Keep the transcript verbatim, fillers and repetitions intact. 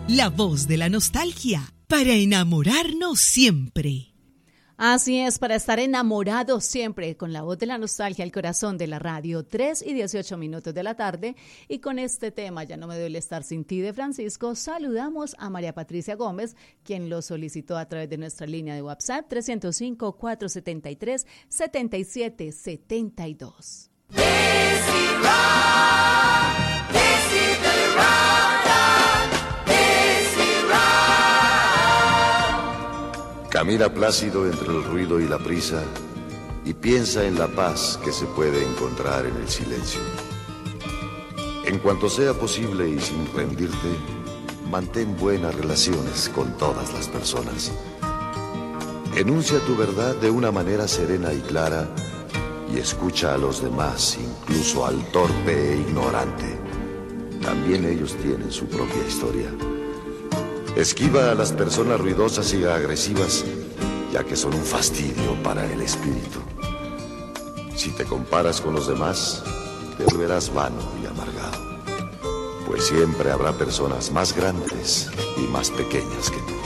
la voz de la nostalgia, para enamorarnos siempre. Así es, para estar enamorados siempre, con la voz de la nostalgia, el corazón de la radio, tres y dieciocho minutos de la tarde. Y con este tema, Ya no me duele estar sin ti, de Francisco, saludamos a María Patricia Gómez, quien lo solicitó a través de nuestra línea de WhatsApp, trescientos cinco, cuatrocientos setenta y tres, setenta y siete setenta y dos. Camina plácido entre el ruido y la prisa y piensa en la paz que se puede encontrar en el silencio. En cuanto sea posible y sin rendirte, mantén buenas relaciones con todas las personas. Enuncia tu verdad de una manera serena y clara y escucha a los demás, incluso al torpe e ignorante. También ellos tienen su propia historia. Esquiva a las personas ruidosas y agresivas, ya que son un fastidio para el espíritu. Si te comparas con los demás, te volverás vano y amargado, pues siempre habrá personas más grandes y más pequeñas que tú.